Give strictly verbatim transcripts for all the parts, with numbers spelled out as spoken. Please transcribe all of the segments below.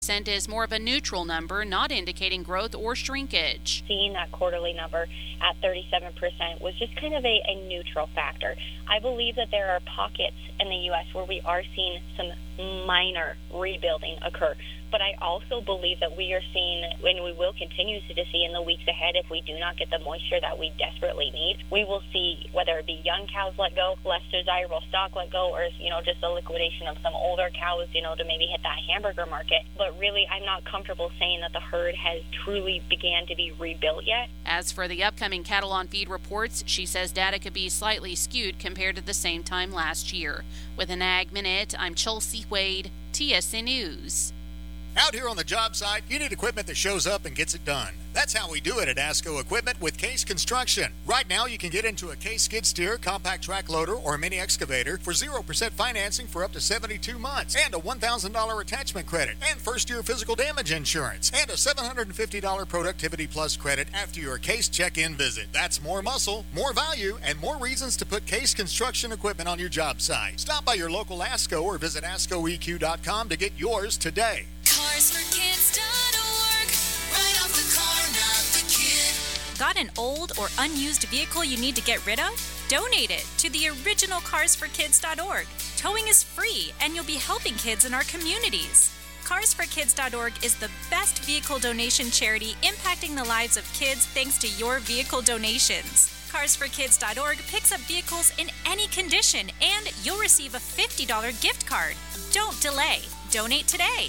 percent is more of a neutral number, not indicating growth or shrinkage. Seeing that quarterly number at thirty-seven percent was just kind of a, a neutral factor. I believe that there are pockets in the U S where we are seeing some minor rebuilding occur. But I also believe that we are seeing, and we will continue to see in the weeks ahead, if we do not get the moisture that we desperately need, we will see whether it be young cows let go, less desirable stock let go, or, you know, just the liquidation of some older cows, you know, to maybe hit that hamburger market. But really, I'm not comfortable saying that the herd has truly began to be rebuilt yet. As for the upcoming cattle on feed reports, she says data could be slightly skewed compared to the same time last year. With an Ag Minute, I'm Chelsea Wade, T S N News. Out here on the job site, you need equipment that shows up and gets it done. That's how we do it at ASCO Equipment with Case Construction. Right now, you can get into a Case skid steer, compact track loader, or mini excavator for zero percent financing for up to seventy-two months, and a one thousand dollars attachment credit, and first-year physical damage insurance, and a seven hundred fifty dollars Productivity Plus credit after your Case check-in visit. That's more muscle, more value, and more reasons to put Case Construction equipment on your job site. Stop by your local ASCO or visit asco e q dot com to get yours today. cars for kids dot org. Right off the car, not the kid. Got an old or unused vehicle you need to get rid of? Donate it to the original cars for kids dot org. Towing is free, and you'll be helping kids in our communities. cars for kids dot org is the best vehicle donation charity impacting the lives of kids thanks to your vehicle donations. cars for kids dot org picks up vehicles in any condition, and you'll receive a fifty dollars gift card. Don't delay. Donate today.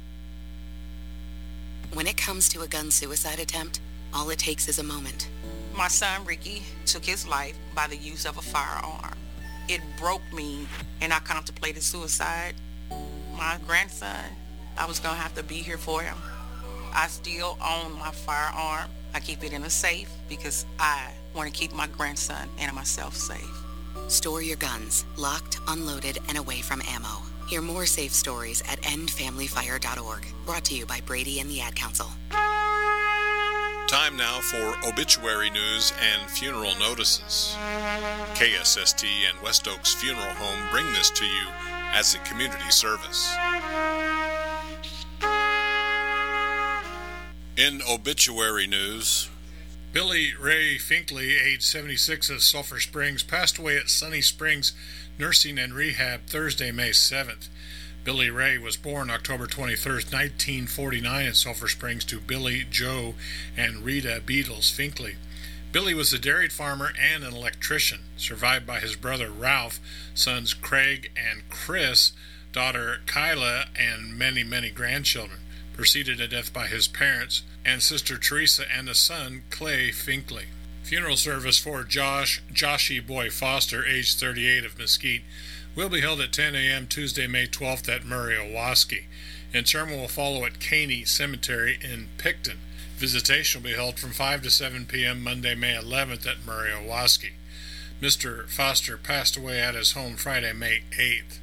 When it comes to a gun suicide attempt, all it takes is a moment. My son Ricky took his life by the use of a firearm. It broke me, and I contemplated suicide. My grandson, I was going to have to be here for him. I still own my firearm. I keep it in a safe because I want to keep my grandson and myself safe. Store your guns, locked, unloaded, and away from ammo. Hear more safe stories at end family fire dot org. Brought to you by Brady and the Ad Council. Time now for obituary news and funeral notices. K S S T and West Oaks Funeral Home bring this to you as a community service. In obituary news, Billy Ray Finkley, age seventy-six, of Sulphur Springs, passed away at Sunny Springs Nursing and Rehab Thursday, May seventh. Billy Ray was born October twenty-third, nineteen forty-nine in Sulphur Springs to Billy, Joe, and Rita Beatles Finkley. Billy was a dairy farmer and an electrician, survived by his brother Ralph, sons Craig and Chris, daughter Kyla, and many, many grandchildren. Preceded to death by his parents and sister Teresa and a son, Clay Finkley. Funeral service for Josh Joshy Boy Foster, age thirty-eight, of Mesquite, will be held at ten a.m. Tuesday, May twelfth at Murray Owaski. Interment will follow at Caney Cemetery in Picton. Visitation will be held from five to seven p.m. Monday, May eleventh at Murray Owaski. Mister Foster passed away at his home Friday, May eighth.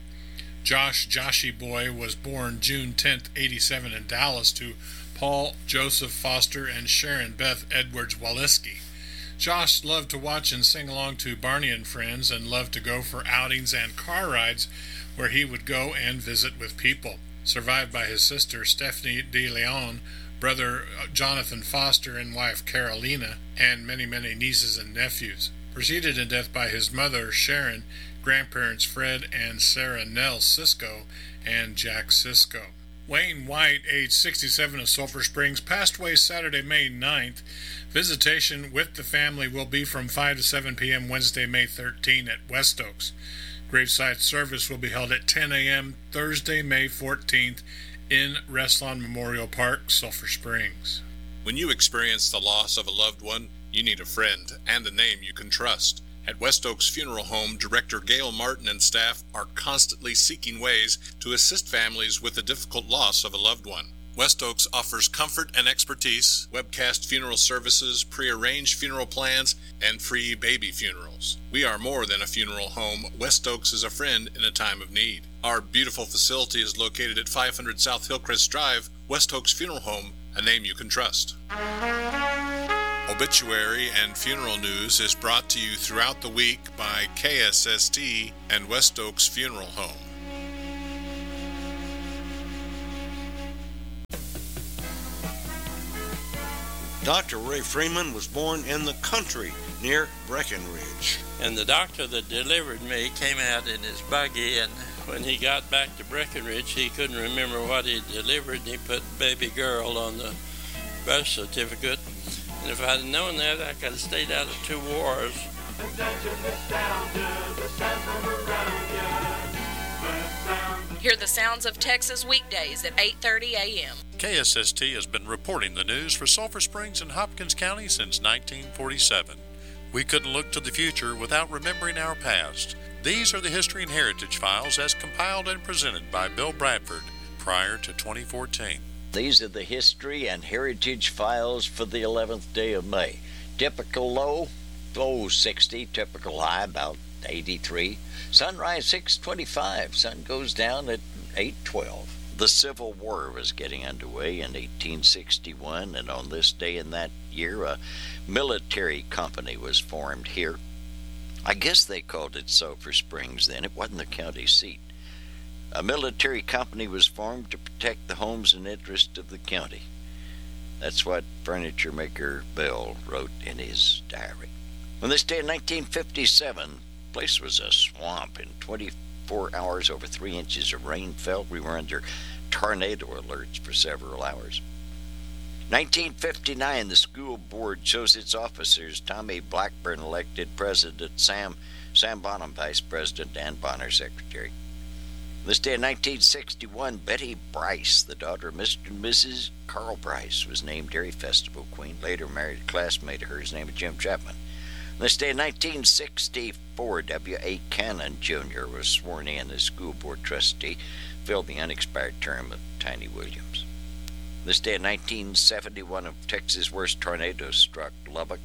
Josh Joshy Boy was born June tenth, eighty-seven in Dallas to Paul Joseph Foster and Sharon Beth Edwards Waleski. Josh loved to watch and sing along to Barney and Friends and loved to go for outings and car rides where he would go and visit with people. Survived by his sister Stephanie De Leon, brother Jonathan Foster and wife Carolina, and many, many nieces and nephews. Preceded in death by his mother Sharon, grandparents Fred and Sarah Nell Cisco, and Jack Cisco. Wayne White, age sixty-seven, of Sulphur Springs, passed away Saturday, May ninth. Visitation with the family will be from five to seven p.m. Wednesday, May thirteenth at West Oaks. Graveside service will be held at ten a.m. Thursday, May fourteenth in Reslon Memorial Park, Sulphur Springs. when you experience the loss of a loved one, you need a friend and a name you can trust. At West Oaks Funeral Home, Director Gail Martin and staff are constantly seeking ways to assist families with the difficult loss of a loved one. West Oaks offers comfort and expertise, webcast funeral services, pre-arranged funeral plans, and free baby funerals. We are more than a funeral home. West Oaks is a friend in a time of need. Our beautiful facility is located at five hundred South Hillcrest Drive. West Oaks Funeral Home, a name you can trust. Obituary and funeral news is brought to you throughout the week by K S S T and West Oaks Funeral Home. Doctor Ray Freeman was born in the country near Breckenridge. And the doctor that delivered me came out in his buggy, and when he got back to Breckenridge, he couldn't remember what he delivered. He put baby girl on the birth certificate. And if I'd known that, I could have stayed out of two wars. Hear the sounds of Texas weekdays at eight thirty a.m. K S S T has been reporting the news for Sulphur Springs and Hopkins County since nineteen forty-seven. We couldn't look to the future without remembering our past. These are the History and Heritage Files as compiled and presented by Bill Bradford prior to twenty fourteen. These are the History and Heritage Files for the eleventh day of May. Typical low, oh, sixty. Typical high, about eighty-three. Sunrise six twenty-five. Sun goes down at eight twelve. The Civil War was getting underway in eighteen sixty-one, and on this day in that year, a military company was formed here. I guess they called it Sulphur Springs then. It wasn't the county seat. A military company was formed to protect the homes and interests of the county. That's what furniture maker Bell wrote in his diary. On this day in nineteen fifty-seven, the place was a swamp. In twenty-four hours, over three inches of rain fell. We were under tornado alerts for several hours. nineteen fifty-nine, the school board chose its officers. Tommy Blackburn elected president, Sam, Sam Bonham vice president, Dan Bonner secretary. This day in nineteen sixty-one, Betty Bryce, the daughter of Mister and Missus Carl Bryce, was named Dairy Festival Queen. Later married a classmate of hers named Jim Chapman. This day in nineteen sixty-four, W A Cannon Junior was sworn in as school board trustee, filled the unexpired term of Tiny Williams. This day in nineteen seventy, one of Texas' worst tornadoes struck Lubbock.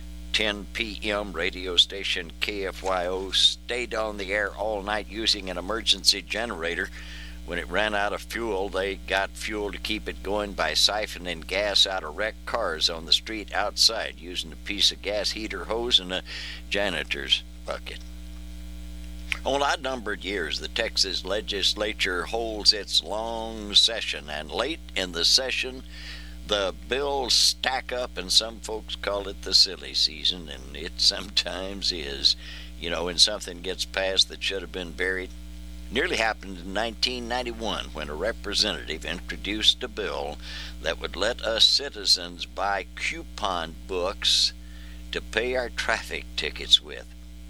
ten p.m. radio station K F Y O stayed on the air all night using an emergency generator. When it ran out of fuel, they got fuel to keep it going by siphoning gas out of wrecked cars on the street outside using a piece of gas heater hose and a janitor's bucket. On odd-numbered years, the Texas legislature holds its long session, and late in the session, the bills stack up, and some folks call it the silly season, and it sometimes is. You know, when something gets passed that should have been buried. Nearly happened in nineteen ninety-one when a representative introduced a bill that would let us citizens buy coupon books to pay our traffic tickets with.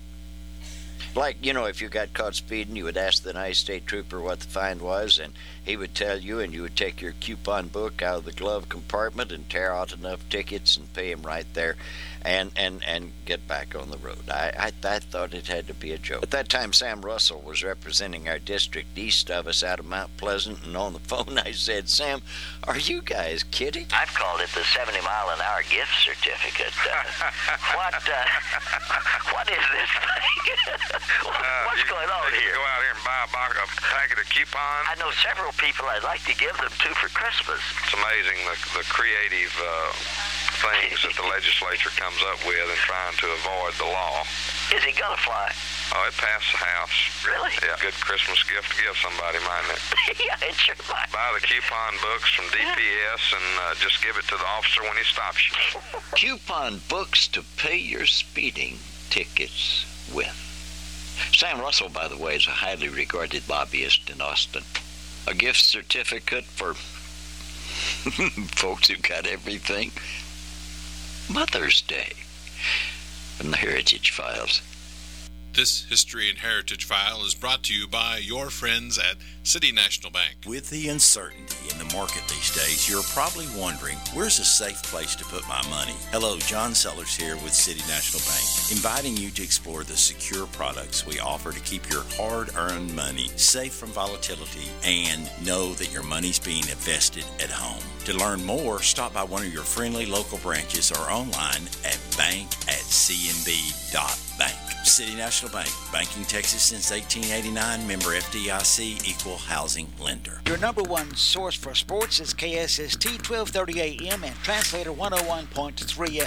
Like, you know, if you got caught speeding, you would ask the nice state trooper what the fine was, and he would tell you, and you would take your coupon book out of the glove compartment and tear out enough tickets and pay him right there and, and, and get back on the road. I, I, I thought it had to be a joke. At that time, Sam Russell was representing our district east of us out of Mount Pleasant, and on the phone I said, Sam, are you guys kidding? I've called it the seventy mile an hour gift certificate. Uh, what, uh, what is this thing? What, uh, what's you, going on you here? Go out here and buy a, box, a packet of coupons. I know several people I'd like to give them to for Christmas. It's amazing the, the creative uh, things that the legislature comes up with in trying to avoid the law. Is it gonna fly? Oh, it passed the House. Really? Yeah, good Christmas gift to give somebody, mightn't it? Yeah, it sure might. Buy the coupon books from D P S and uh, just give it to the officer when he stops you. Coupon books to pay your speeding tickets with. Sam Russell, by the way, is a highly regarded lobbyist in Austin. A gift certificate for folks who got everything. Mother's Day. From the Heritage Files. This History and Heritage File is brought to you by your friends at City National Bank. With the uncertainty in the market these days, you're probably wondering, where's a safe place to put my money? Hello, John Sellers here with City National Bank, inviting you to explore the secure products we offer to keep your hard-earned money safe from volatility and know that your money's being invested at home. To learn more, stop by one of your friendly local branches or online at bank at c n b dot bank. City National Bank, banking Texas since eighteen eighty-nine, member F D I C, equal housing lender. Your number one source for sports is K S S T twelve thirty A M and Translator one oh one point three F M.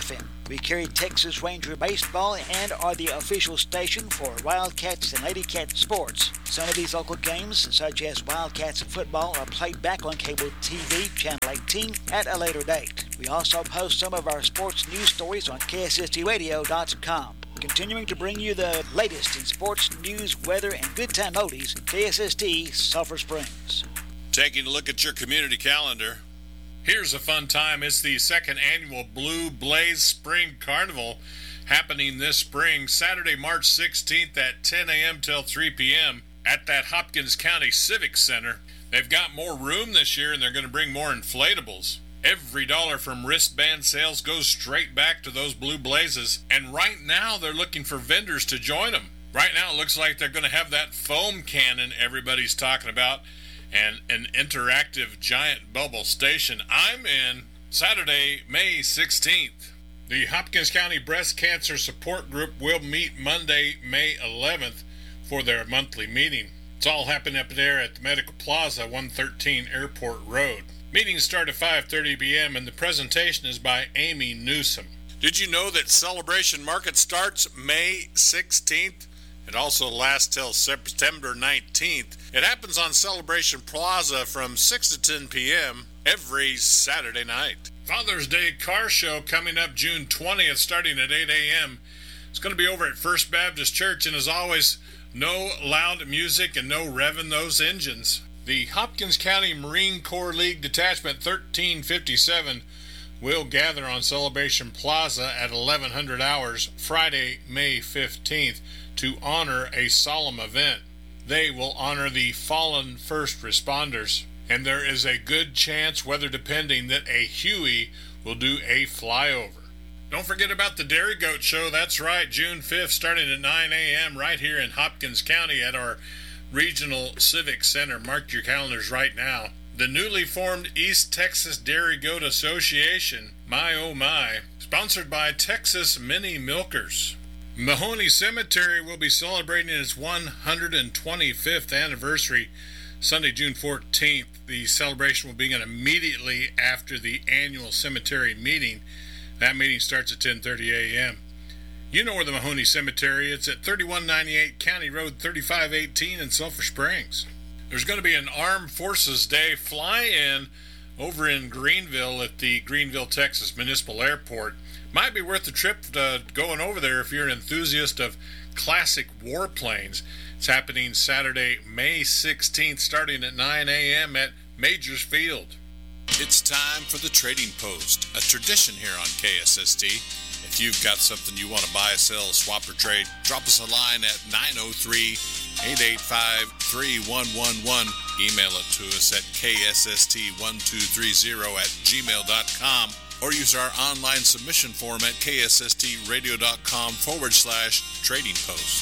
We carry Texas Ranger baseball and are the official station for Wildcats and Lady Cat sports. Some of these local games, such as Wildcats football, are played back on cable T V, Channel eighteen, at a later date. We also post some of our sports news stories on K S S T radio dot com. Continuing to bring you the latest in sports, news, weather, and good time oldies, K S S T Sulphur Springs. Taking a look at your community calendar. Here's a fun time. It's the second annual Blue Blaze Spring Carnival happening this spring, Saturday, March sixteenth at ten a.m. till three p.m. at that Hopkins County Civic Center. They've got more room this year, and they're going to bring more inflatables. Every dollar from wristband sales goes straight back to those Blue Blazes, and right now they're looking for vendors to join them. Right now it looks like they're going to have that foam cannon everybody's talking about, and an interactive giant bubble station. I'm in Saturday, May sixteenth. The Hopkins County Breast Cancer Support Group will meet Monday, May eleventh for their monthly meeting. It's all happening up there at the Medical Plaza, one thirteen Airport Road. Meetings start at five thirty p.m. and the presentation is by Amy Newsom. Did you know that Celebration Market starts May sixteenth? It also lasts till September nineteenth. It happens on Celebration Plaza from six to ten p.m. every Saturday night. Father's Day Car Show coming up June twentieth, starting at eight a.m. It's going to be over at First Baptist Church, and as always, no loud music and no revving those engines. The Hopkins County Marine Corps League Detachment thirteen fifty-seven will gather on Celebration Plaza at eleven hundred hours Friday, May fifteenth to honor a solemn event. They will honor the fallen first responders, and there is a good chance, weather depending, that a Huey will do a flyover. Don't forget about the Dairy Goat Show. That's right, June fifth, starting at nine a.m. right here in Hopkins County at our Regional Civic Center. Mark your calendars right now. The newly formed East Texas Dairy Goat Association, my oh my, sponsored by Texas Mini Milkers. Mahoney Cemetery will be celebrating its one hundred twenty-fifth anniversary Sunday, June fourteenth. The celebration will begin immediately after the annual cemetery meeting. That meeting starts at ten thirty a.m. You know where the Mahoney Cemetery is. It's at thirty-one ninety-eight County Road thirty-five eighteen in Sulphur Springs. There's going to be an Armed Forces Day fly-in over in Greenville at the Greenville, Texas Municipal Airport. Might be worth the trip to going over there if you're an enthusiast of classic warplanes. It's happening Saturday, May sixteenth, starting at nine a.m. at Majors Field. It's time for the Trading Post, a tradition here on K S S T. If you've got something you want to buy, sell, swap, or trade, drop us a line at nine oh three, eight eight five, three one one one. Email it to us at K S S T one two three zero at gmail dot com. Or use our online submission form at K S S T radio dot com forward slash trading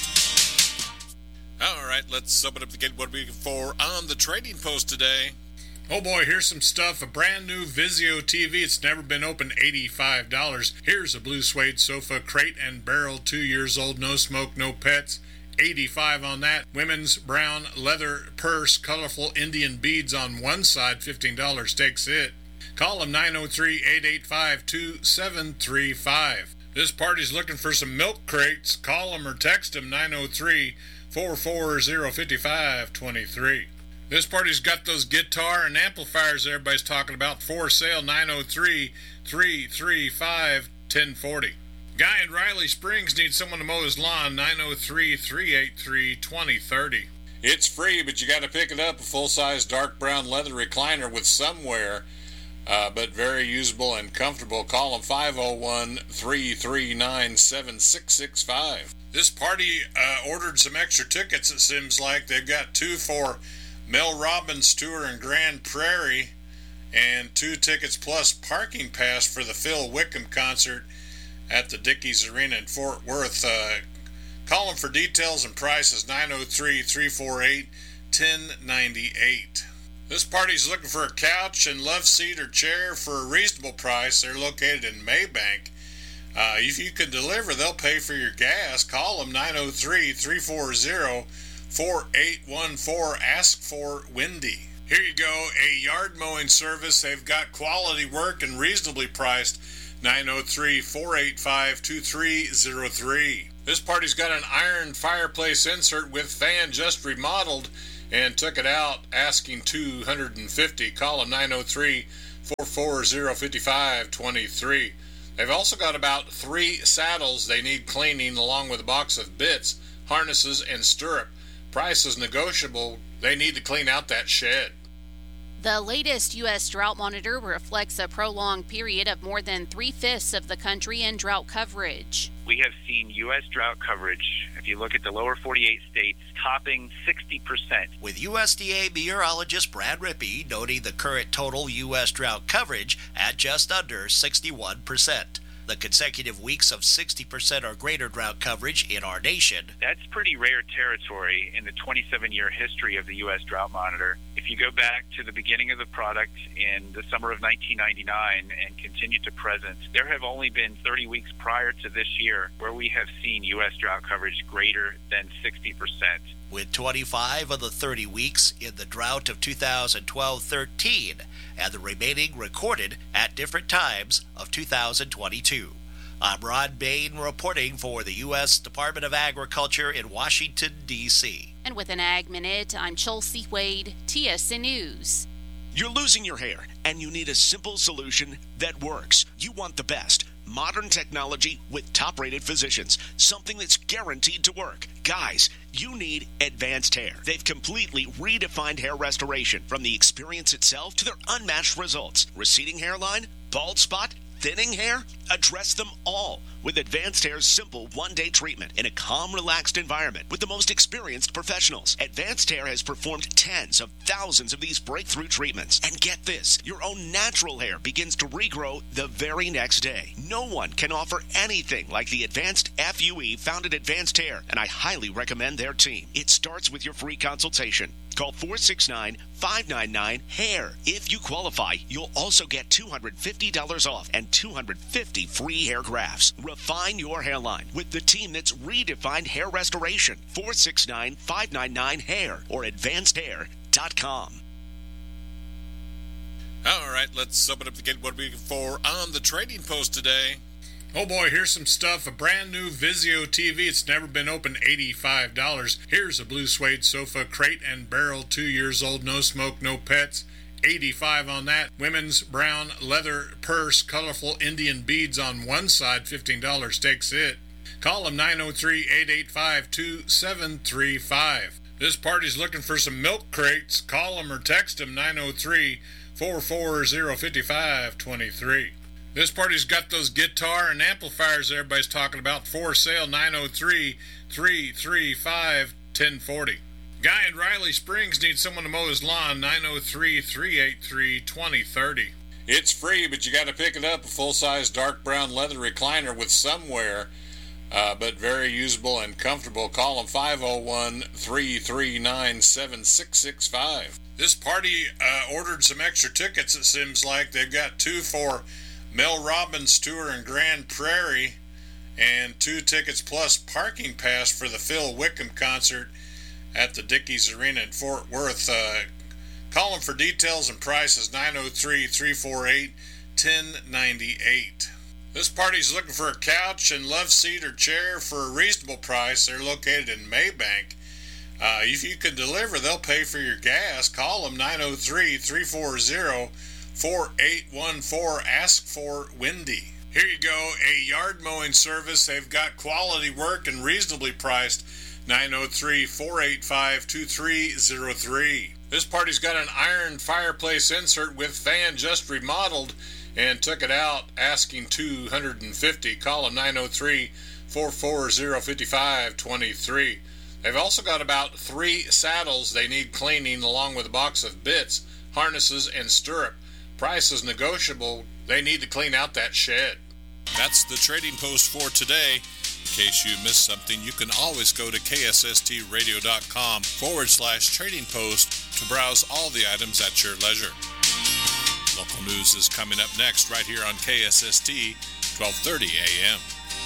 post. All right, let's open up the gate. What are we looking for on the Trading Post today? Oh boy, here's some stuff. A brand new Vizio T V. It's never been opened, eighty-five dollars. Here's a blue suede sofa, crate and barrel, two years old, no smoke, no pets. eighty-five dollars on that. Women's brown leather purse, colorful Indian beads on one side, fifteen dollars takes it. Call them nine oh three, eight eight five, two seven three five. This party's looking for some milk crates. Call them or text them nine oh three, four four zero, five five two three. This party's got those guitar and amplifiers everybody's talking about for sale, nine oh three, three three five, one oh four oh. Guy in Riley Springs needs someone to mow his lawn, nine oh three, three eight three, two oh three oh. It's free, but you got to pick it up. A full-size dark brown leather recliner with somewhere. Uh, but very usable and comfortable. Call them five oh one, three three nine, seven six six five. This party uh, ordered some extra tickets, it seems like. They've got two for Mel Robbins' tour in Grand Prairie and two tickets plus parking pass for the Phil Wickham concert at the Dickies Arena in Fort Worth. Uh, call them for details and prices, nine oh three, three four eight, one oh nine eight. This party's looking for a couch and love seat or chair for a reasonable price. They're located in Maybank. Uh, if you can deliver, they'll pay for your gas. Call them nine oh three, three four zero, four eight one four. Ask for Wendy. Here you go, a yard mowing service. They've got quality work and reasonably priced. nine oh three, four eight five, two three oh three. This party's got an iron fireplace insert with fan just remodeled and took it out asking two hundred fifty dollars. Call them nine oh three, four four oh, five five two three. They've also got about three saddles they need cleaning along with a box of bits, harnesses, and stirrup. Price is negotiable. They need to clean out that shed. The latest U S drought monitor reflects a prolonged period of more than three-fifths of the country in drought coverage. We have seen U S drought coverage, if you look at the lower forty-eight states, topping sixty percent. With U S D A meteorologist Brad Rippey noting the current total U S drought coverage at just under sixty-one percent. The consecutive weeks of sixty percent or greater drought coverage in our nation. That's pretty rare territory in the twenty-seven year history of the U S Drought Monitor. If you go back to the beginning of the product in the summer of nineteen ninety-nine and continue to present, there have only been thirty weeks prior to this year where we have seen U S drought coverage greater than sixty percent. With twenty-five of the thirty weeks in the drought of two thousand twelve thirteen, and the remaining recorded at different times of two thousand twenty-two. I'm Ron Bain reporting for the U S Department of Agriculture in Washington, D C And with an Ag Minute, I'm Chelsea Wade, T S N News. You're losing your hair, and you need a simple solution that works. You want the best. Modern technology with top-rated physicians. Something that's guaranteed to work. Guys, you need Advanced Hair. They've completely redefined hair restoration, from the experience itself to their unmatched results. Receding hairline, bald spot, thinning hair, address them all with Advanced Hair's simple one-day treatment in a calm, relaxed environment with the most experienced professionals. Advanced Hair has performed tens of thousands of these breakthrough treatments. And get this, your own natural hair begins to regrow the very next day. No one can offer anything like the Advanced F U E found at Advanced Hair, and I highly recommend their team. It starts with your free consultation. Call four six nine, five nine nine, HAIR. If you qualify, you'll also get two hundred fifty dollars off and two hundred fifty free hair grafts. Refine your hairline with the team that's redefined hair restoration. four six nine, five nine nine, HAIR or advanced hair dot com. All right, let's open up the gate. What are we looking for on the Trading Post today? Oh boy, here's some stuff. A brand new Vizio T V. It's never been opened, eighty-five dollars. Here's a blue suede sofa, crate and barrel, two years old, no smoke, no pets. eighty-five dollars on that. Women's brown leather purse, colorful Indian beads on one side, fifteen dollars takes it. Call them nine oh three, eight eight five, two seven three five. This party's looking for some milk crates. Call them or text them nine oh three, four four oh, five five two three. This party's got those guitar and amplifiers everybody's talking about for sale, nine oh three, three three five, one oh four oh. Guy in Riley Springs needs someone to mow his lawn, nine oh three, three eight three, two oh three oh. It's free, but you got to pick it up. A full-size dark brown leather recliner with some wear, uh, but very usable and comfortable. Call them five oh one, three three nine, seven six six five. This party uh, ordered some extra tickets, it seems like. They've got two for Mel Robbins' tour in Grand Prairie and two tickets plus parking pass for the Phil Wickham concert at the Dickies Arena in Fort Worth. Uh, call them for details and prices, nine oh three, three four eight, one oh nine eight. This party's looking for a couch and love seat or chair for a reasonable price. They're located in Maybank. Uh, if you can deliver, they'll pay for your gas. Call them nine oh three, three four oh, four eight one four. Ask for Wendy. Here you go, a yard mowing service. They've got quality work and reasonably priced. nine oh three, four eight five, two three oh three. This party's got an iron fireplace insert with fan just remodeled and took it out asking two hundred fifty dollars. Call them nine oh three, four four oh, five five two three. They've also got about three saddles they need cleaning along with a box of bits, harnesses, and stirrup. Price is negotiable. They need to clean out that shed. That's the Trading Post for today. In case you missed something, you can always go to ksstradio.com forward slash trading post to browse all the items at your leisure. Local news is coming up next right here on K S S T, twelve thirty a.m.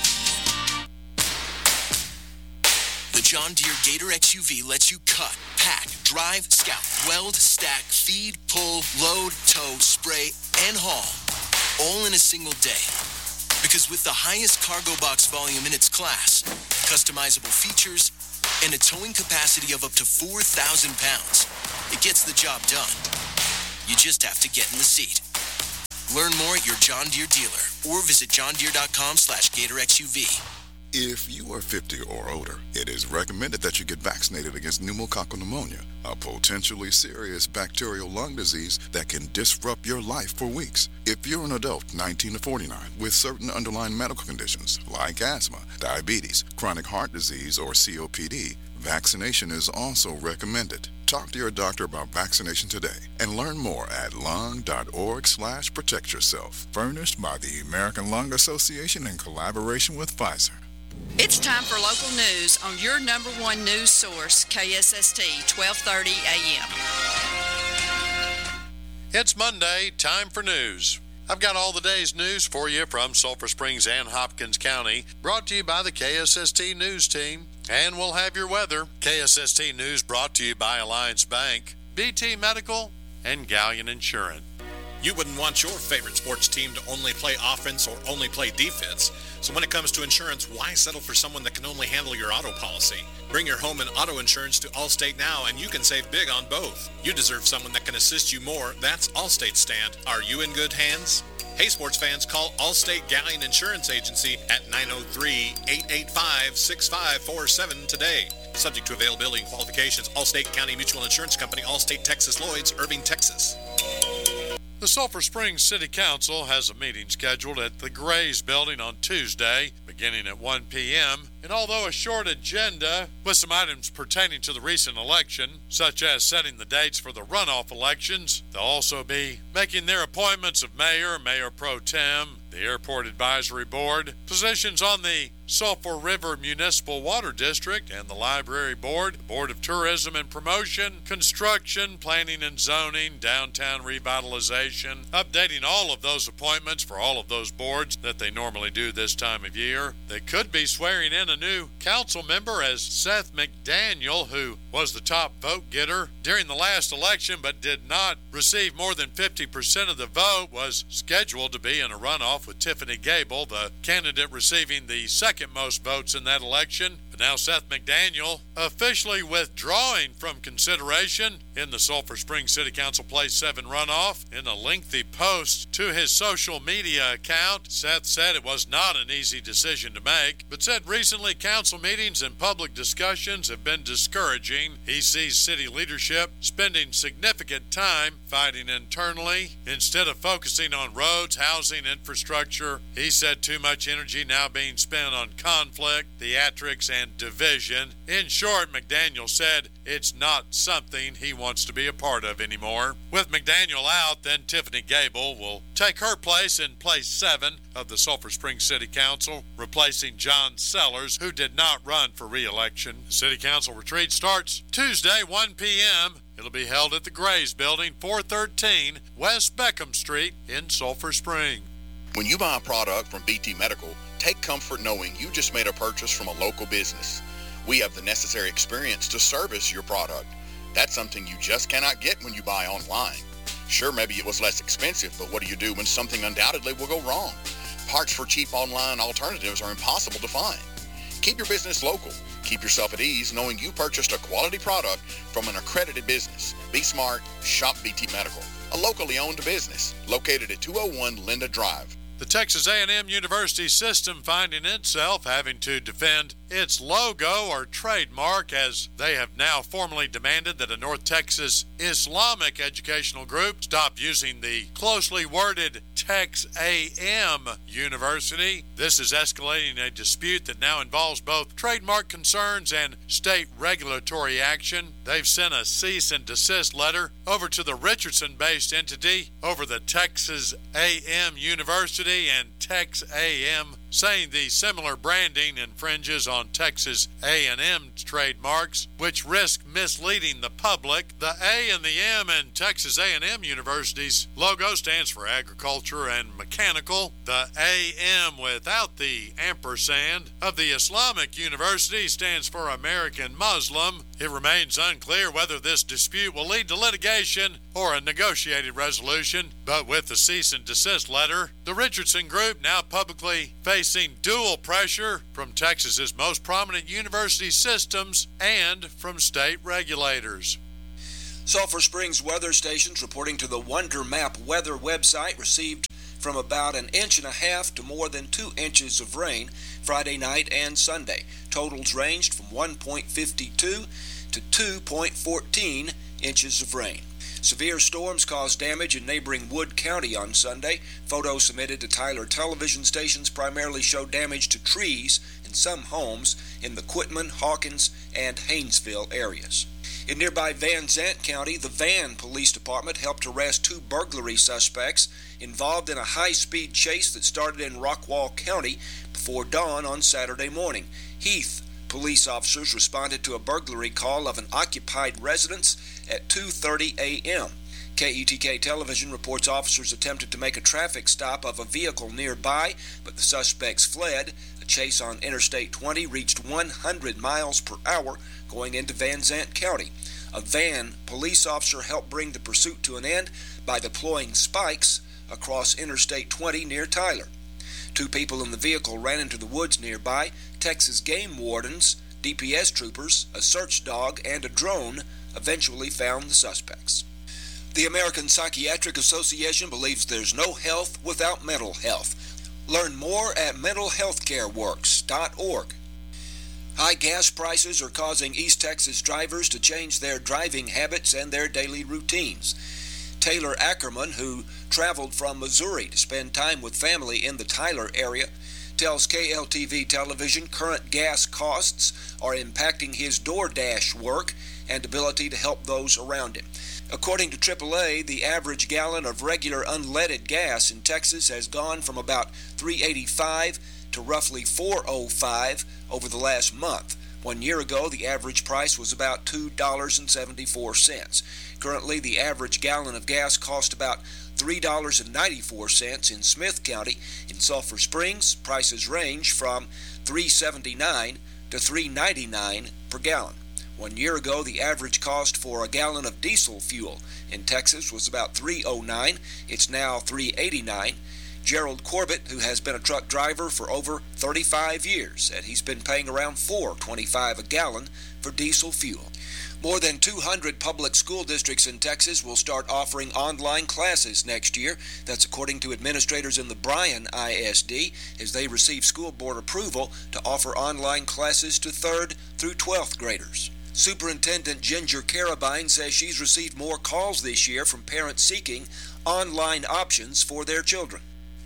The John Deere Gator X U V lets you cut, pack, drive, scout, weld, stack, feed, pull, load, tow, spray, and haul, all in a single day. Because with the highest cargo box volume in its class, customizable features, and a towing capacity of up to four thousand pounds, it gets the job done. You just have to get in the seat. Learn more at your John Deere dealer or visit johndeere.com slash GatorXUV. If you are fifty or older, it is recommended that you get vaccinated against pneumococcal pneumonia, a potentially serious bacterial lung disease that can disrupt your life for weeks. If you're an adult nineteen to forty-nine with certain underlying medical conditions like asthma, diabetes, chronic heart disease, or C O P D, vaccination is also recommended. Talk to your doctor about vaccination today and learn more at lung.org slash protect yourself. Furnished by the American Lung Association in collaboration with Pfizer. It's time for local news on your number one news source, K S S T, twelve thirty a.m. It's Monday, time for news. I've got all the day's news for you from Sulphur Springs and Hopkins County, brought to you by the K S S T News Team. And we'll have your weather. K S S T News brought to you by Alliance Bank, B T Medical, and Galleon Insurance. You wouldn't want your favorite sports team to only play offense or only play defense. So when it comes to insurance, why settle for someone that can only handle your auto policy? Bring your home and auto insurance to Allstate now, and you can save big on both. You deserve someone that can assist you more. That's Allstate's stand. Are you in good hands? Hey, sports fans, call Allstate Galleon Insurance Agency at nine oh three, eight eight five, six five four seven today. Subject to availability and qualifications, Allstate County Mutual Insurance Company, Allstate Texas Lloyd's, Irving, Texas. The Sulphur Springs City Council has a meeting scheduled at the Grays Building on Tuesday, beginning at one p.m., and although a short agenda with some items pertaining to the recent election, such as setting the dates for the runoff elections, they'll also be making their appointments of mayor, mayor pro tem, the Airport Advisory Board, positions on the Sulphur River Municipal Water District and the Library Board, the Board of Tourism and Promotion, Construction, Planning and Zoning, Downtown Revitalization, updating all of those appointments for all of those boards that they normally do this time of year. They could be swearing in a new council member as Seth McDaniel, who was the top vote getter during the last election but did not receive more than fifty percent of the vote, was scheduled to be in a runoff with Tiffany Gable, the candidate receiving the second most votes in that election. But now Seth McDaniel officially withdrawing from consideration in the Sulphur Springs City Council Place seven runoff. In a lengthy post to his social media account, Seth said it was not an easy decision to make, but said recently council meetings and public discussions have been discouraging. He sees city leadership spending significant time fighting internally instead of focusing on roads, housing, infrastructure. He said too much energy now being spent on conflict, theatrics, and division. In short, McDaniel said it's not something he wants to be a part of anymore. With McDaniel out, then Tiffany Gable will take her place in place seven of the Sulphur Springs City Council, replacing John Sellers, who did not run for re-election. The City Council retreat starts Tuesday, one p.m. It'll be held at the Grays Building, four thirteen West Beckham Street in Sulphur Springs. When you buy a product from B T Medical, take comfort knowing you just made a purchase from a local business. We have the necessary experience to service your product. That's something you just cannot get when you buy online. Sure, maybe it was less expensive, but what do you do when something undoubtedly will go wrong? Parts for cheap online alternatives are impossible to find. Keep your business local. Keep yourself at ease knowing you purchased a quality product from an accredited business. Be smart, shop B T Medical, a locally owned business located at two oh one Linda Drive. The Texas A and M University system finding itself having to defend its logo or trademark, as they have now formally demanded that a North Texas Islamic educational group stop using the closely worded Tex A M University. This is escalating a dispute that now involves both trademark concerns and state regulatory action. They've sent a cease and desist letter over to the Richardson-based entity over the Texas A M University and Tex A M, saying the similar branding infringes on Texas A and M trademarks, which risk misleading the public. The A and the M in Texas A and M University's logo stands for agriculture and mechanical. The A M without the ampersand of the Islamic University stands for American Muslim. It remains unclear whether this dispute will lead to litigation or a negotiated resolution, but with the cease and desist letter, the Richardson Group now publicly facing dual pressure from Texas's most prominent university systems and from state regulators. Sulphur Springs weather stations reporting to the Wonder Map weather website received from about an inch and a half to more than two inches of rain Friday night and Sunday. Totals ranged from one point five two to two point one four inches of rain. Severe storms caused damage in neighboring Wood County on Sunday. Photos submitted to Tyler television stations primarily show damage to trees in some homes in the Quitman, Hawkins, and Haynesville areas. In nearby Van Zant County, the Van Police Department helped arrest two burglary suspects involved in a high-speed chase that started in Rockwall County before dawn on Saturday morning. Heath police officers responded to a burglary call of an occupied residence at two thirty a.m. K E T K television reports officers attempted to make a traffic stop of a vehicle nearby, but the suspects fled. A chase on Interstate twenty reached one hundred miles per hour going into Van Zant County. A Van police officer helped bring the pursuit to an end by deploying spikes across Interstate twenty near Tyler. Two people in the vehicle ran into the woods nearby. Texas game wardens, D P S troopers, a search dog, and a drone eventually found the suspects. The American Psychiatric Association believes there's no health without mental health. Learn more at mental health care works dot org. High gas prices are causing East Texas drivers to change their driving habits and their daily routines. Taylor Ackerman, who traveled from Missouri to spend time with family in the Tyler area, tells K L T V television current gas costs are impacting his DoorDash work and ability to help those around him. According to triple A, the average gallon of regular unleaded gas in Texas has gone from about three dollars and eighty-five cents to roughly four dollars and five cents over the last month. One year ago, the average price was about two dollars and seventy-four cents. Currently, the average gallon of gas cost about three dollars and ninety-four cents in Smith County. In Sulphur Springs, prices range from three dollars and seventy-nine cents to three dollars and ninety-nine cents per gallon. One year ago, the average cost for a gallon of diesel fuel in Texas was about three dollars and nine cents. It's now three dollars and eighty-nine cents. Gerald Corbett, who has been a truck driver for over thirty-five years, said he's been paying around four dollars and twenty-five cents a gallon for diesel fuel. More than two hundred public school districts in Texas will start offering online classes next year. That's according to administrators in the Bryan I S D, as they receive school board approval to offer online classes to third through twelfth graders. Superintendent Ginger Carabine says she's received more calls this year from parents seeking online options for their children.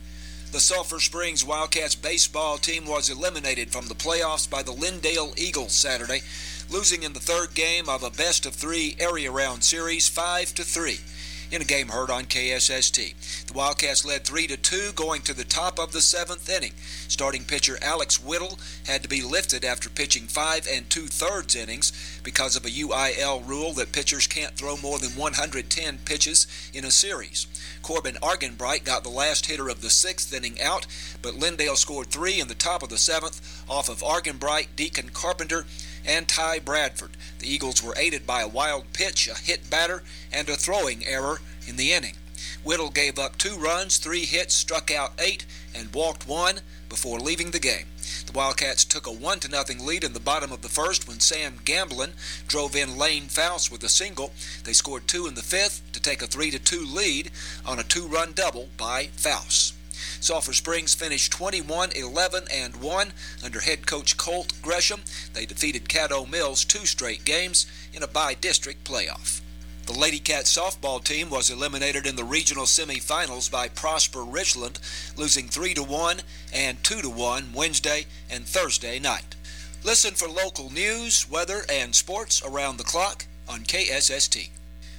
The Sulphur Springs Wildcats baseball team was eliminated from the playoffs by the Lindale Eagles Saturday, losing in the third game of a best-of-three area-round series five to three. In a game heard on K S S T. The Wildcats led three to two going to the top of the seventh inning. Starting pitcher Alex Whittle had to be lifted after pitching five and two-thirds innings because of a U I L rule that pitchers can't throw more than one hundred ten pitches in a series. Corbin Argenbright got the last hitter of the sixth inning out, but Lindale scored three in the top of the seventh off of Argenbright, Deacon Carpenter, and Ty Bradford. The Eagles were aided by a wild pitch, a hit batter, and a throwing error in the inning. Whittle gave up two runs, three hits, struck out eight, and walked one before leaving the game. The Wildcats took a one to nothing lead in the bottom of the first when Sam Gamblin drove in Lane Fouse with a single. They scored two in the fifth to take a three to two lead on a two-run double by Fouse. Sulphur Springs finished twenty-one eleven and one under head coach Colt Gresham. They defeated Caddo Mills two straight games in a by-district playoff. The Lady Cat softball team was eliminated in the regional semifinals by Prosper Richland, losing three to one and two to one Wednesday and Thursday night. Listen for local news, weather, and sports around the clock on K S S T.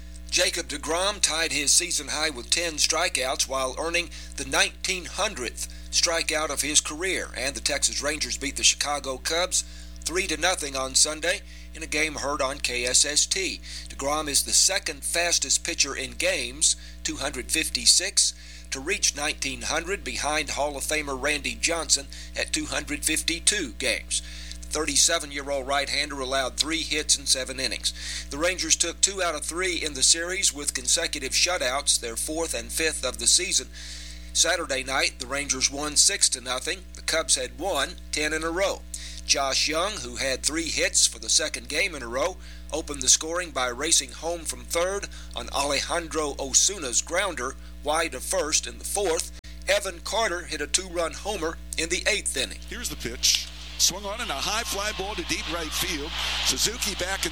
Jacob deGrom tied his season high with ten strikeouts while earning the nineteen hundredth strikeout of his career, and the Texas Rangers beat the Chicago Cubs three to nothing on Sunday in a game heard on K S S T. deGrom is the second fastest pitcher in games, two hundred fifty-six, to reach nineteen hundred behind Hall of Famer Randy Johnson at two hundred fifty-two games. The thirty-seven-year-old right-hander allowed three hits in seven innings. The Rangers took two out of three in the series with consecutive shutouts, their fourth and fifth of the season. Saturday night, the Rangers won six to nothing. The Cubs had won ten in a row. Josh Young, who had three hits for the second game in a row, opened the scoring by racing home from third on Alejandro Osuna's grounder wide of first in the fourth. Evan Carter hit a two-run homer in the eighth inning. Here's the pitch. Swung on in a high fly ball to deep right field. Suzuki back in